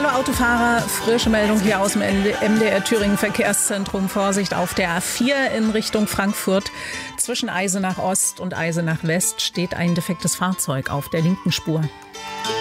Hallo Autofahrer, frische Meldung hier aus dem MDR Thüringen Verkehrszentrum. Vorsicht auf der A4 in Richtung Frankfurt. Zwischen Eisenach Ost und Eisenach West steht ein defektes Fahrzeug auf der linken Spur.